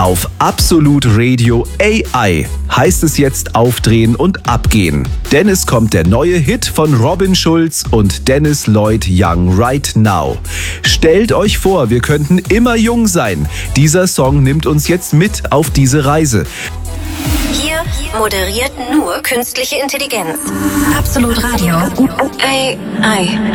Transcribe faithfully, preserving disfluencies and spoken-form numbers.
Auf Absolut Radio A I heißt es jetzt aufdrehen und abgehen. Denn es kommt der neue Hit von Robin Schulz und Dennis Lloyd Young Right Now. Stellt euch vor, wir könnten immer jung sein. Dieser Song nimmt uns jetzt mit auf diese Reise. Hier moderiert nur künstliche Intelligenz. Absolut Radio. A I.